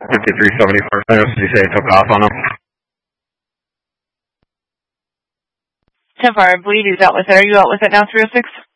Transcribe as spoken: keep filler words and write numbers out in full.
fifty-three seventy-four, did you say it took off on him? ten four, I believe he's out with it. Are you out with it now, three oh six?